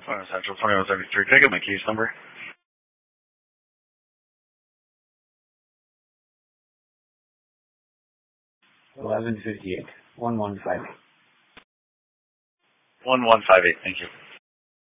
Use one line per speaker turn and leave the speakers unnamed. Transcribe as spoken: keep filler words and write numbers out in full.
uh, Central twenty-one seventy-three. Can I get my case number?
eleven fifty-eight. one one five eight.
one one five eight, thank you.